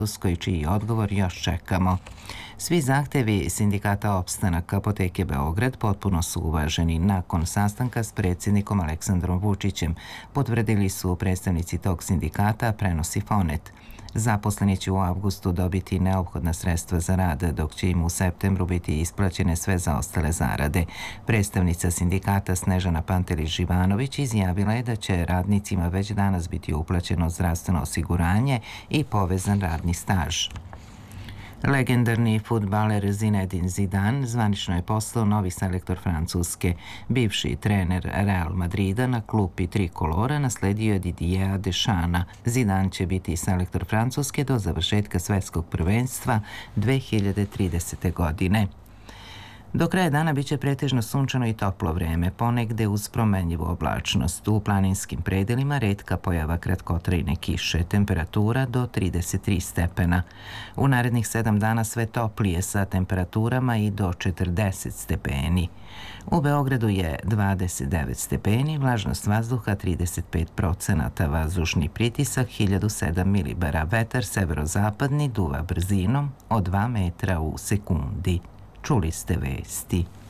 Francuskoj, čiji odgovor još čekamo. Svi zahtevi Sindikata Opstanak Apoteke Beograd potpuno su uvaženi. Nakon sastanka s predsjednikom Aleksandrom Vučićem potvrdili su predstavnici tog sindikata, prenosi Fonet. Zaposleni će u avgustu dobiti neophodna sredstva za rad, dok će im u septembru biti isplaćene sve zaostale zarade. Predstavnica sindikata Snežana Pantelić-Živanović izjavila je da će radnicima već danas biti uplaćeno zdravstveno osiguranje i povezan radni staž. Legendarni fudbaler Zinedine Zidane zvanično je postao novi selektor Francuske. Bivši trener Real Madrida na klupi trikolora nasledio je Didiera Deschampa. Zidane će biti selektor Francuske do završetka svetskog prvenstva 2030. godine. Do kraja dana biće pretežno sunčano i toplo vreme, ponegde uz promenljivu oblačnost. U planinskim predelima retka pojava kratkotrajne kiše, temperatura do 33 stepena. U narednih 7 dana sve toplije sa temperaturama i do 40 stepeni. U Beogradu je 29 stepeni, vlažnost vazduha 35%, vazdušni pritisak 1007 milibara, vetar severozapadni duva brzinom od 2 metra u sekundi. Čuli ste vesti.